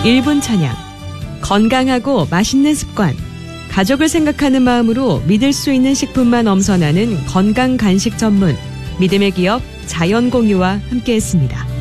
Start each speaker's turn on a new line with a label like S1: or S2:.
S1: 1분 찬양. 건강하고 맛있는 습관. 가족을 생각하는 마음으로 믿을 수 있는 식품만 엄선하는 건강 간식 전문 믿음의 기업 자연공유와 함께했습니다.